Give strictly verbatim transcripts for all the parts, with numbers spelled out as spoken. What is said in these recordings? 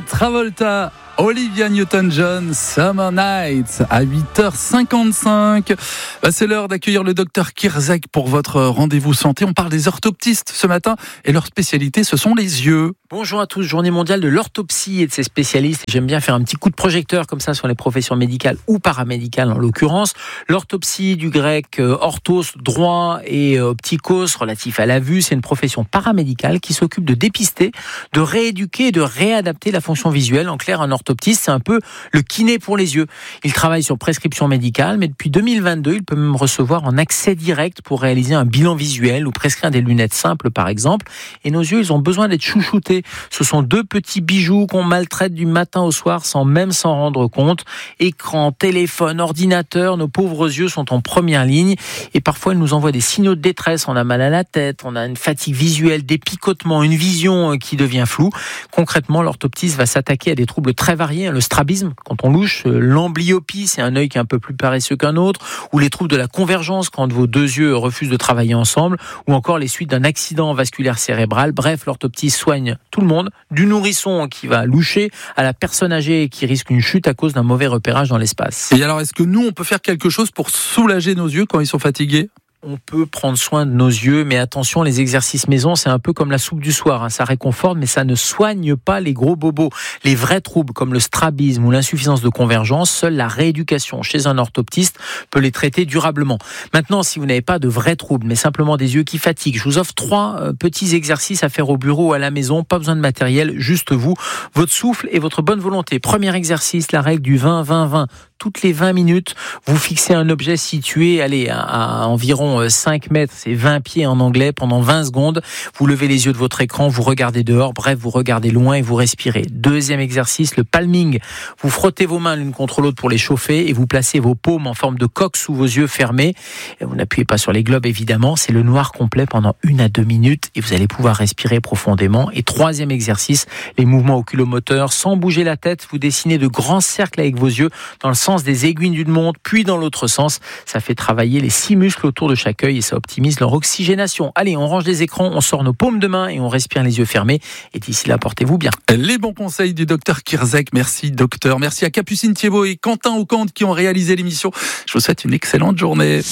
Travolta, Olivia Newton-John, Summer Nights à huit heures cinquante-cinq. Bah, c'est l'heure d'accueillir le docteur Kirzek pour votre rendez-vous santé. On parle des orthoptistes ce matin et leur spécialité, ce sont les yeux. Bonjour à tous, journée mondiale de l'orthopsie et de ses spécialistes. J'aime bien faire un petit coup de projecteur comme ça sur les professions médicales ou paramédicales en l'occurrence. L'orthopsie, du grec euh, orthos, droit, et euh, optikos, relatif à la vue, c'est une profession paramédicale qui s'occupe de dépister, de rééduquer et de réadapter la fonction visuelle. En clair, un orthoptiste, c'est un peu le kiné pour les yeux. Il travaille sur prescription médicale, mais depuis deux mille vingt-deux, il peut même recevoir en accès direct pour réaliser un bilan visuel ou prescrire des lunettes simples par exemple. Et nos yeux, ils ont besoin d'être chouchoutés. Ce sont deux petits bijoux qu'on maltraite du matin au soir sans même s'en rendre compte. Écran, téléphone, ordinateur, nos pauvres yeux sont en première ligne et parfois ils nous envoient des signaux de détresse. On a mal à la tête, on a une fatigue visuelle, des picotements, une vision qui devient floue. Concrètement, l'orthoptiste va s'attaquer à des troubles très variés. Le strabisme, quand on louche, l'amblyopie, c'est un œil qui est un peu plus paresseux qu'un autre, ou les troubles de la convergence quand vos deux yeux refusent de travailler ensemble, ou encore les suites d'un accident vasculaire cérébral. Bref, l'orthoptiste soigne tout le monde, du nourrisson qui va loucher à la personne âgée qui risque une chute à cause d'un mauvais repérage dans l'espace. Et alors, est-ce que nous, on peut faire quelque chose pour soulager nos yeux quand ils sont fatigués ? On peut prendre soin de nos yeux, mais attention, les exercices maison, c'est un peu comme la soupe du soir, hein. Ça réconforte, mais ça ne soigne pas les gros bobos. Les vrais troubles, comme le strabisme ou l'insuffisance de convergence, seule la rééducation chez un orthoptiste peut les traiter durablement. Maintenant, si vous n'avez pas de vrais troubles, mais simplement des yeux qui fatiguent, je vous offre trois euh, petits exercices à faire au bureau ou à la maison, pas besoin de matériel, juste vous, votre souffle et votre bonne volonté. Premier exercice, la règle du vingt vingt vingt. Toutes les vingt minutes, vous fixez un objet situé allez, à, à environ cinq mètres, c'est vingt pieds en anglais, pendant vingt secondes. Vous levez les yeux de votre écran, vous regardez dehors, bref, vous regardez loin et vous respirez. Deuxième exercice, le palming. Vous frottez vos mains l'une contre l'autre pour les chauffer et vous placez vos paumes en forme de coque sous vos yeux fermés. Et vous n'appuyez pas sur les globes, évidemment. C'est le noir complet pendant une à deux minutes et vous allez pouvoir respirer profondément. Et troisième exercice, les mouvements oculomoteurs. Sans bouger la tête, vous dessinez de grands cercles avec vos yeux dans le sens des aiguilles d'une montre, puis dans l'autre sens. Ça fait travailler les six muscles autour de chaque œil et ça optimise leur oxygénation. Allez, on range les écrans, on sort nos paumes de main et on respire les yeux fermés. Et d'ici là, portez-vous bien. Les bons conseils du docteur Kirzek. Merci docteur. Merci à Capucine Thiebaud et Quentin Aucante qui ont réalisé l'émission. Je vous souhaite une excellente journée.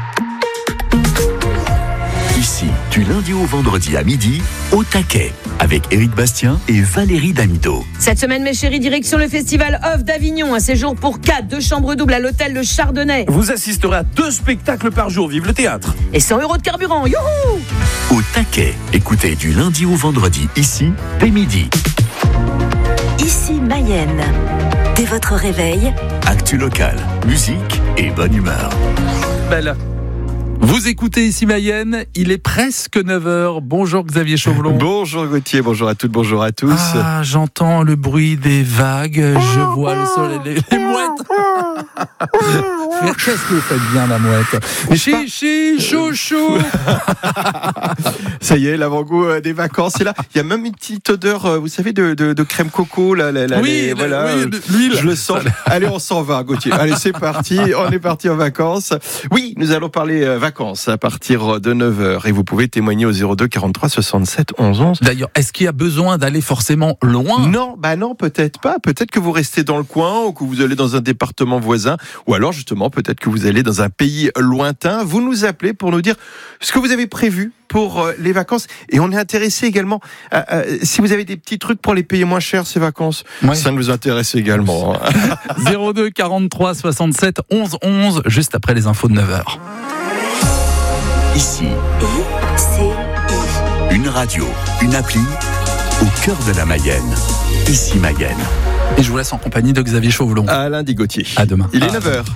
Ici, du lundi au vendredi à midi, au taquet, avec Éric Bastien et Valérie Damido. Cette semaine, mes chéris, direction le Festival Off d'Avignon. Un séjour pour quatre, deux chambres doubles à l'hôtel Le Chardonnay. Vous assisterez à deux spectacles par jour. Vive le théâtre. Et cent euros de carburant. Youhou! Au taquet, écoutez du lundi au vendredi, ici, dès midi. Ici Mayenne. Dès votre réveil, Actu local, musique et bonne humeur. Belle. Vous écoutez ici Mayenne, il est presque neuf heures. Bonjour Xavier Chauvelon. Bonjour Gauthier, bonjour à toutes, bonjour à tous. Ah, j'entends le bruit des vagues, je vois le soleil, les, les mouettes. Qu'est-ce que vous faites bien la mouette? Chichi, chouchou. Ça y est, l'avant-goût des vacances est là. Il y a même une petite odeur, vous savez, de, de, de crème coco. Là, là, là, oui, les, le, voilà, oui, l'huile. Je le sens. Allez, on s'en va Gauthier. Allez, c'est parti, on est parti en vacances. Oui, nous allons parler vacances. vacances à partir de neuf heures et vous pouvez témoigner au zéro deux quarante-trois soixante-sept onze onze. D'ailleurs, est-ce qu'il y a besoin d'aller forcément loin? Non, bah non, peut-être pas. Peut-être que vous restez dans le coin ou que vous allez dans un département voisin ou alors justement peut-être que vous allez dans un pays lointain. Vous nous appelez pour nous dire ce que vous avez prévu pour les vacances et on est intéressé également à, à, si vous avez des petits trucs pour les payer moins cher ces vacances. Ouais. Ça nous intéresse également. zéro deux quarante-trois soixante-sept onze onze juste après les infos de neuf heures. Ici, I C I. Une radio, une appli, au cœur de la Mayenne. Ici Mayenne. Et je vous laisse en compagnie de Xavier Chauvelon. À lundi Gauthier. À demain. Il est ah. neuf heures.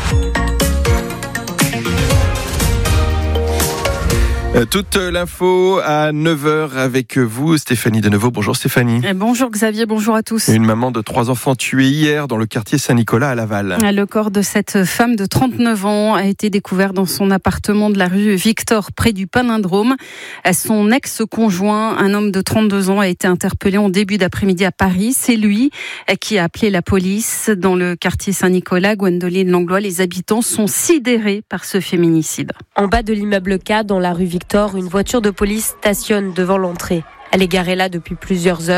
Toute l'info à neuf heures avec vous, Stéphanie Deneveau. Bonjour Stéphanie. Bonjour Xavier, bonjour à tous. Une maman de trois enfants tués hier dans le quartier Saint-Nicolas à Laval. Le corps de cette femme de trente-neuf ans a été découvert dans son appartement de la rue Victor, près du Palindrome. Son ex-conjoint, un homme de trente-deux ans, a été interpellé en début d'après-midi à Paris. C'est lui qui a appelé la police. Dans le quartier Saint-Nicolas, Gwendoline Langlois, les habitants sont sidérés par ce féminicide. En bas de l'immeuble K, dans la rue Victor, une voiture de police stationne devant l'entrée. Elle est garée là depuis plusieurs heures.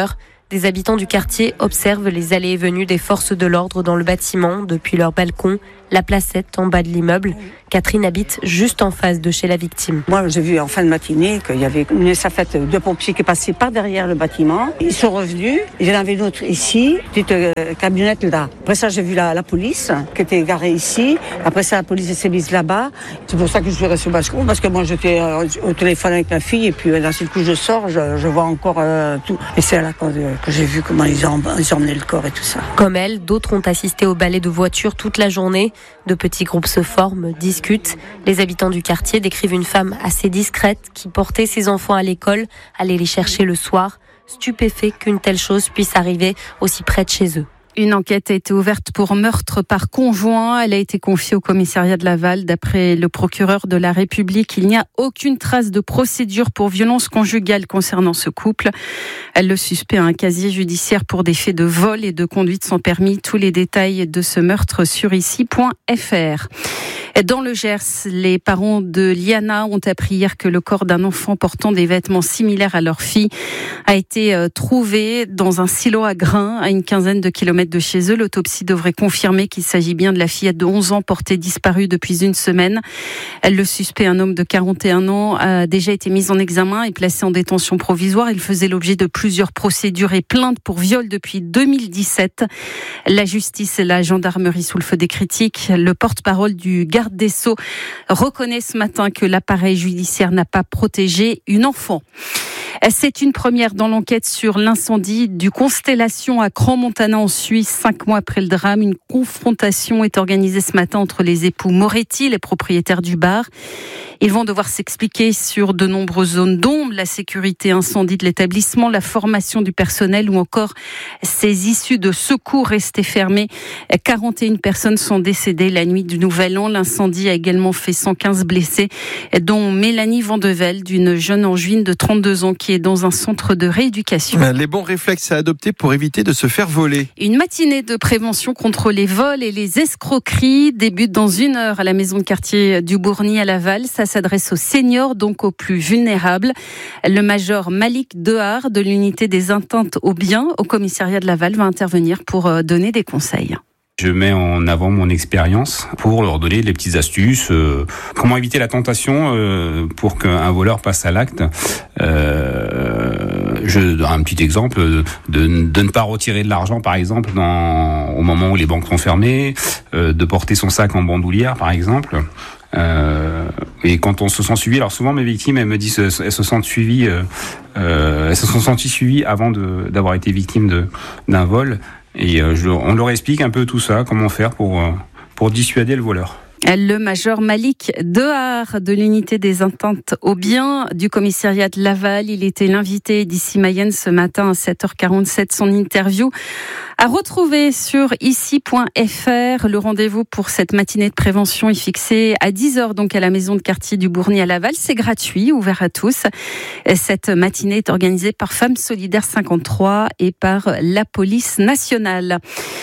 Des habitants du quartier observent les allées et venues des forces de l'ordre dans le bâtiment depuis leur balcon, la placette en bas de l'immeuble. Catherine habite juste en face de chez la victime. Moi, j'ai vu en fin de matinée qu'il y avait une estafette de pompiers qui passait par derrière le bâtiment. Ils sont revenus. Il y en avait une autre ici, une petite euh, camionnette là. Après ça, j'ai vu la, la police qui était garée ici. Après ça, la police s'est mise là-bas. C'est pour ça que je suis restée au balcon, parce que moi, j'étais euh, au téléphone avec ma fille et puis euh, d'un seul coup, je sors, je, je vois encore euh, tout. Et c'est là quand, euh, que j'ai vu comment ils ont, ils ont emmené le corps et tout ça. Comme elle, d'autres ont assisté au balai de voitures toute la journée. De petits groupes se forment, discutent. Les habitants du quartier décrivent une femme assez discrète qui portait ses enfants à l'école, allait les chercher le soir, stupéfait qu'une telle chose puisse arriver aussi près de chez eux. Une enquête a été ouverte pour meurtre par conjoint. Elle a été confiée au commissariat de Laval. D'après le procureur de la République, il n'y a aucune trace de procédure pour violence conjugale concernant ce couple. Le suspect a un casier judiciaire pour des faits de vol et de conduite sans permis. Tous les détails de ce meurtre sur ici point f r. Dans le Gers, les parents de Liana ont appris hier que le corps d'un enfant portant des vêtements similaires à leur fille a été trouvé dans un silo à grains à une quinzaine de kilomètres de chez eux. L'autopsie devrait confirmer qu'il s'agit bien de la fillette de onze ans portée disparue depuis une semaine. Le suspect, un homme de quarante et un ans, a déjà été mis en examen et placé en détention provisoire. Il faisait l'objet de plusieurs procédures et plaintes pour viol depuis deux mille dix-sept. La justice et la gendarmerie sous le feu des critiques. Le porte-parole du garde des Sceaux reconnaît ce matin que l'appareil judiciaire n'a pas protégé une enfant. C'est une première dans l'enquête sur l'incendie du Constellation à Crans-Montana en Suisse. Cinq mois après le drame, une confrontation est organisée ce matin entre les époux Moretti, les propriétaires du bar. Ils vont devoir s'expliquer sur de nombreuses zones d'ombre, la sécurité incendie de l'établissement, la formation du personnel ou encore ces issues de secours restées fermées. quarante et une personnes sont décédées la nuit du Nouvel An. L'incendie a également fait cent quinze blessés, dont Mélanie Vandevelde, une jeune angevine de trente-deux ans qui est dans un centre de rééducation. Les bons réflexes à adopter pour éviter de se faire voler. Une matinée de prévention contre les vols et les escroqueries débute dans une heure à la maison de quartier du Bourgny à Laval. Ça s'adresse aux seniors, donc aux plus vulnérables. Le major Malik Dehar de l'unité des atteintes aux biens au commissariat de Laval va intervenir pour donner des conseils. Je mets en avant mon expérience pour leur donner des petites astuces. Euh, comment éviter la tentation euh, pour qu'un voleur passe à l'acte. Euh, je donne un petit exemple de, de ne pas retirer de l'argent, par exemple, dans, au moment où les banques sont fermées, euh, de porter son sac en bandoulière, par exemple. Euh, et quand on se sent suivi, alors souvent mes victimes, elles me disent, elles se sentent suivies, euh, euh, elles se sont senties suivies avant de, d'avoir été victimes de, d'un vol. Et euh, je, on leur explique un peu tout ça, comment faire pour, euh, pour dissuader le voleur. Le major Malik Dehar de l'unité des atteintes aux biens du commissariat de Laval. Il était l'invité d'Ici Mayenne ce matin à sept heures quarante-sept. Son interview à retrouver sur ici point f r. Le rendez-vous pour cette matinée de prévention est fixé à dix heures donc à la maison de quartier du Bourgny à Laval. C'est gratuit, ouvert à tous. Cette matinée est organisée par Femmes Solidaires cinquante-trois et par la police nationale.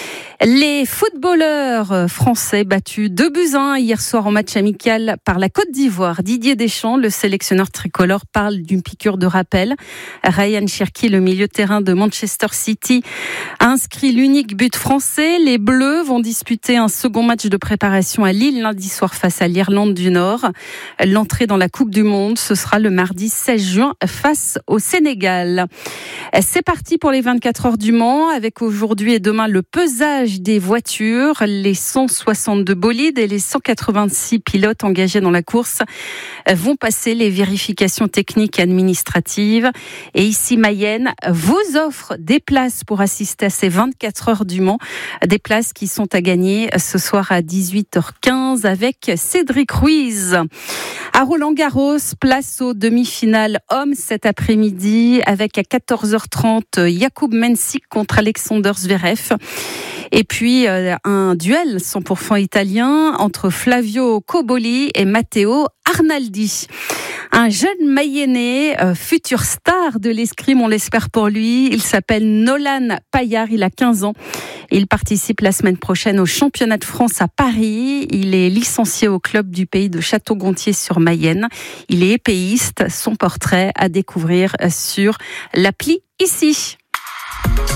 Les footballeurs français battus deux buts à un hier soir en match amical par la Côte d'Ivoire. Didier Deschamps, le sélectionneur tricolore, parle d'une piqûre de rappel. Ryan Cherki, le milieu de terrain de Manchester City, a inscrit l'unique but français. Les Bleus vont disputer un second match de préparation à Lille lundi soir face à l'Irlande du Nord. L'entrée dans la Coupe du Monde, ce sera le mardi seize juin face au Sénégal. C'est parti pour les vingt-quatre heures du Mans avec aujourd'hui et demain le pesage des voitures, les cent soixante-deux bolides et les cent quatre-vingt-six pilotes engagés dans la course vont passer les vérifications techniques et administratives. Et ici Mayenne vous offre des places pour assister à ces vingt-quatre heures du Mans, des places qui sont à gagner ce soir à dix-huit heures quinze avec Cédric Ruiz. À Roland-Garros, place aux demi-finales hommes cet après-midi avec à quatorze heures trente Jakub Mensik contre Alexander Zverev. Et puis euh, un duel cent pour cent italien entre Flavio Cobolli et Matteo Arnaldi. Un jeune Mayennais, euh, futur star de l'escrime, on l'espère pour lui. Il s'appelle Nolan Paillard, il a quinze ans. Il participe la semaine prochaine au championnat de France à Paris. Il est licencié au club du pays de Château-Gontier-sur-Mayenne. Il est épéiste. Son portrait à découvrir sur l'appli ici.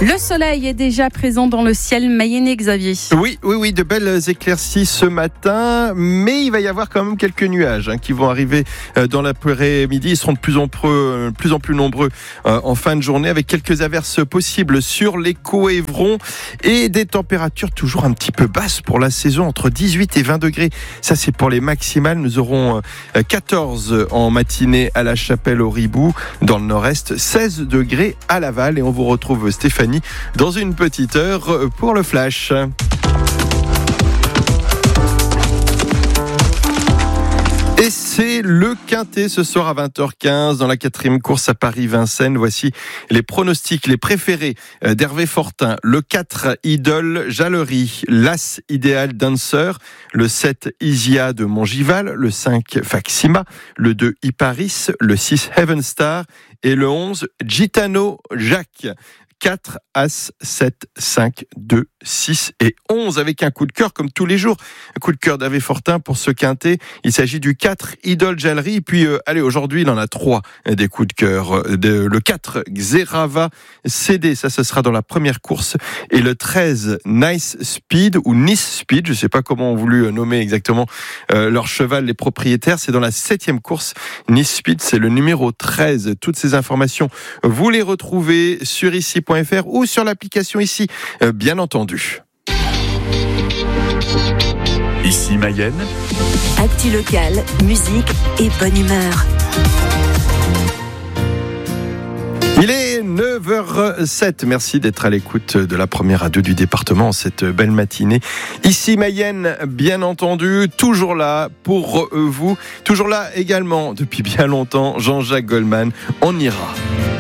Le soleil est déjà présent dans le ciel mayennais, Xavier. Oui, oui, oui, de belles éclaircies ce matin, mais il va y avoir quand même quelques nuages hein, qui vont arriver euh, dans l'après-midi. Ils seront de plus en plus, euh, plus, en plus nombreux euh, en fin de journée, avec quelques averses possibles sur les Coévrons et des températures toujours un petit peu basses pour la saison, entre dix-huit et vingt degrés. Ça, c'est pour les maximales. Nous aurons euh, quatorze en matinée à La Chapelle au Ribou, dans le nord-est, seize degrés à Laval, et on vous retrouve Stéphanie dans une petite heure pour le flash. Et c'est le Quintet ce soir à vingt heures quinze dans la quatrième course à Paris-Vincennes. Voici les pronostics, les préférés d'Hervé Fortin. Le quatre, Idole Jallery. L'As, Idéal Dancer. Le sept, Isia de Montgival. Le cinq, Faxima. Le deux, Iparis. Le six, Heaven Star. Et le onze, Gitano Jacques. quatre, As, sept, cinq, deux, six et onze avec un coup de cœur comme tous les jours. Un coup de cœur d'Hervé Fortin pour ce quintet. Il s'agit du quatre, Idole Jallery. Puis, euh, allez, aujourd'hui, il en a trois des coups de cœur. De, le quatre, Xerava C D. Ça, ce sera dans la première course. Et le treize, Nice Speed ou Nice Speed. Je ne sais pas comment ont voulu nommer exactement euh, leur cheval, les propriétaires. C'est dans la septième course. Nice Speed, c'est le numéro treize. Toutes ces informations, vous les retrouvez sur ici point f r ou sur l'application ici, euh, bien entendu. Ici Mayenne. Actu locale, musique et bonne humeur. Il est neuf heures sept. Merci d'être à l'écoute de la première radio du département cette belle matinée. Ici Mayenne, bien entendu, toujours là pour vous. Toujours là également depuis bien longtemps, Jean-Jacques Goldman. On ira.